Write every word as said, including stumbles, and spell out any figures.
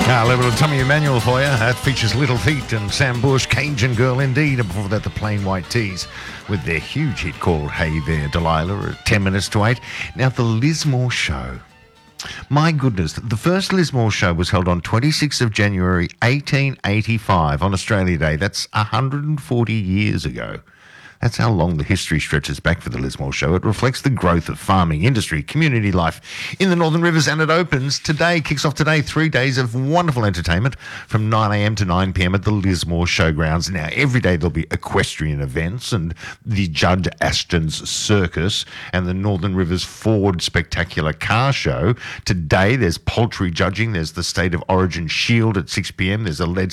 Ah, a little Tommy Emmanuel for you. That features Little Feat and Sam Bush, Cajun Girl Indeed, and before that the Plain White Tees with their huge hit called Hey There Delilah at ten minutes to eight. Now the Lismore Show. My goodness, the first Lismore Show was held on twenty-sixth of January eighteen eighty-five on Australia Day. That's one hundred forty years ago. That's how long the history stretches back for the Lismore Show. It reflects the growth of farming, industry, community life in the Northern Rivers, and it opens today, kicks off today, three days of wonderful entertainment from nine a.m. to nine p.m. at the Lismore Showgrounds. Now, every day there'll be equestrian events and the Judge Ashton's Circus and the Northern Rivers Ford Spectacular Car Show. Today there's poultry judging, there's the State of Origin Shield at six p.m, there's a lead